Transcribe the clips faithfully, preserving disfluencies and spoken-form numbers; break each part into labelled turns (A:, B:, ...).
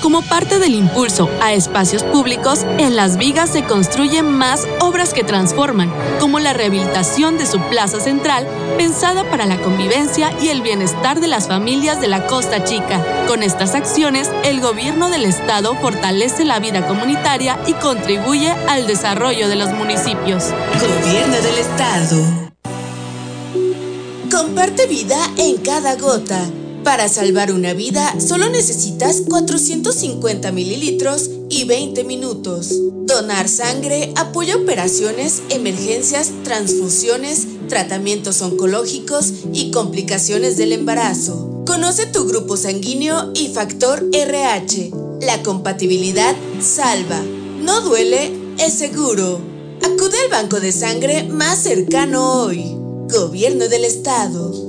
A: Como parte del impulso a espacios públicos, en Las Vigas se construyen más obras que transforman, como la rehabilitación de su plaza central, pensada para la convivencia y el bienestar de las familias de la Costa Chica. Con estas acciones, el gobierno del estado fortalece la vida comunitaria y contribuye al desarrollo de los municipios.
B: Gobierno del estado. Comparte vida en cada gota. Para salvar una vida, solo necesitas cuatrocientos cincuenta mililitros y veinte minutos. Donar sangre apoya operaciones, emergencias, transfusiones, tratamientos oncológicos y complicaciones del embarazo. Conoce tu grupo sanguíneo y factor R H. La compatibilidad salva. No duele, es seguro. Acude al banco de sangre más cercano hoy. Gobierno del estado.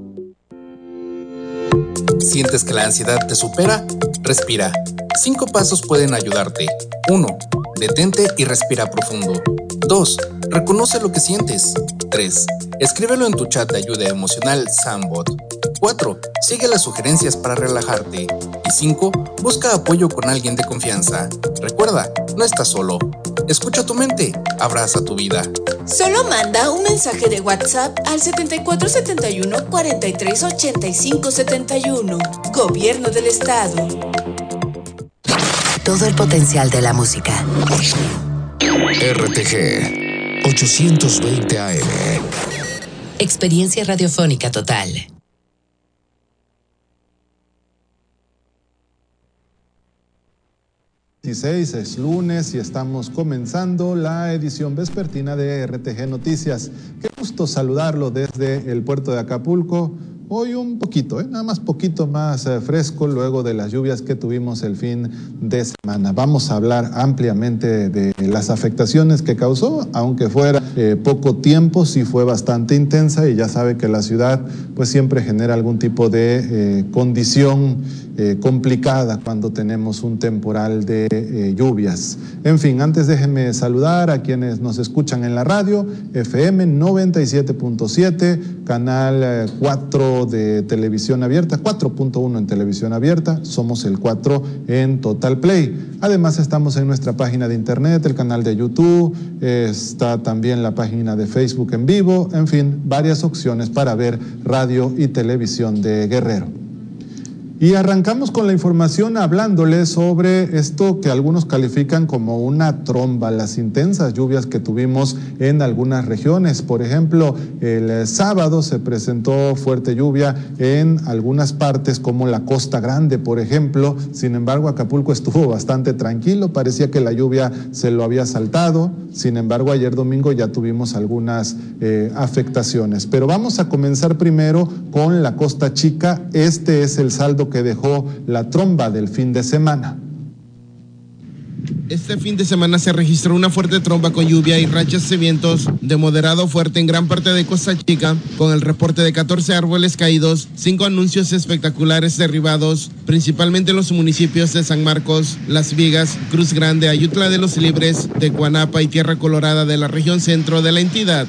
C: ¿Sientes que la ansiedad te supera? Respira. Cinco pasos pueden ayudarte. uno. Detente y respira profundo. dos. Reconoce lo que sientes. tres. Escríbelo en tu chat de ayuda emocional Sambot. cuatro. Sigue las sugerencias para relajarte. Y cinco. Busca apoyo con alguien de confianza. Recuerda, no estás solo. Escucha tu mente. Abraza tu vida.
B: Solo manda un mensaje de WhatsApp al setenta y cuatro setenta y uno cuarenta y tres ochenta y cinco setenta y uno. Gobierno del estado.
D: Todo el potencial de la música.
E: R T G ochocientos veinte A M.
D: Experiencia radiofónica total.
F: dieciséis es lunes y estamos comenzando la edición vespertina de R T G Noticias. Qué gusto saludarlo desde el puerto de Acapulco. Hoy un poquito, ¿eh? nada más poquito más eh, fresco luego de las lluvias que tuvimos el fin de semana. Vamos a hablar ampliamente de las afectaciones que causó, aunque fuera eh, poco tiempo, sí fue bastante intensa y ya sabe que la ciudad pues siempre genera algún tipo de eh, condición eh, complicada cuando tenemos un temporal de eh, lluvias. En fin, antes déjenme saludar a quienes nos escuchan en la radio, F M noventa y siete punto siete, canal eh, cuatro de televisión abierta, cuatro punto uno en televisión abierta, somos el cuatro en Total Play. Además estamos en nuestra página de internet, el canal de YouTube, eh, está también la página de Facebook en vivo, en fin, varias opciones para ver radio y televisión de Guerrero. Y arrancamos con la información hablándoles sobre esto que algunos califican como una tromba, las intensas lluvias que tuvimos en algunas regiones. Por ejemplo, el sábado se presentó fuerte lluvia en algunas partes como la Costa Grande, por ejemplo. Sin embargo, Acapulco estuvo bastante tranquilo, parecía que la lluvia se lo había saltado. Sin embargo, ayer domingo ya tuvimos algunas eh, afectaciones. Pero vamos a comenzar primero con la Costa Chica. Este es el saldo que dejó la tromba del fin de semana.
G: Este fin de semana se registró una fuerte tromba con lluvia y rachas de vientos de moderado a fuerte en gran parte de Costa Chica, con el reporte de catorce árboles caídos, cinco anuncios espectaculares derribados, principalmente en los municipios de San Marcos, Las Vigas, Cruz Grande, Ayutla de los Libres, Tecuanapa y Tierra Colorada de la región centro de la entidad.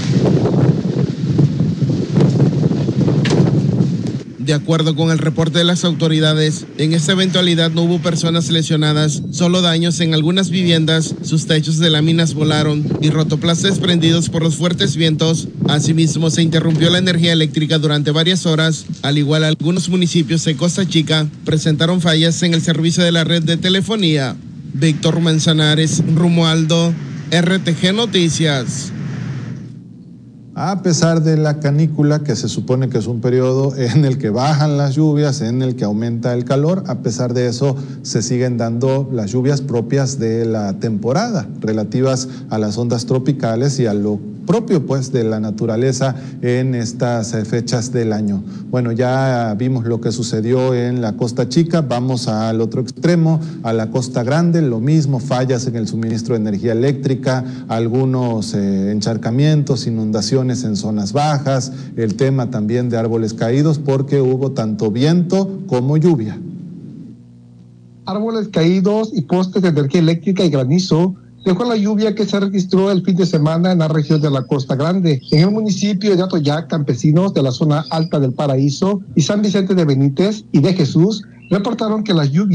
G: De acuerdo con el reporte de las autoridades, en esta eventualidad no hubo personas lesionadas, solo daños en algunas viviendas, sus techos de láminas volaron y rotoplas desprendidos por los fuertes vientos. Asimismo, se interrumpió la energía eléctrica durante varias horas, al igual algunos municipios de Costa Chica presentaron fallas en el servicio de la red de telefonía. Víctor Manzanares, Romualdo, R T G Noticias.
F: A pesar de la canícula, que se supone que es un periodo en el que bajan las lluvias, en el que aumenta el calor, a pesar de eso se siguen dando las lluvias propias de la temporada, relativas a las ondas tropicales y a lo propio pues de la naturaleza en estas fechas del año. Bueno, ya vimos lo que sucedió en la Costa Chica, vamos al otro extremo, a la Costa Grande, lo mismo, fallas en el suministro de energía eléctrica, algunos eh, encharcamientos, inundaciones en zonas bajas, el tema también de árboles caídos porque hubo tanto viento como lluvia.
H: Árboles caídos y postes de energía eléctrica y granizo dejó la lluvia que se registró el fin de semana en la región de la Costa Grande. En el municipio de Atoyac, campesinos de la zona alta del Paraíso y San Vicente de Benítez y de Jesús reportaron que las lluvias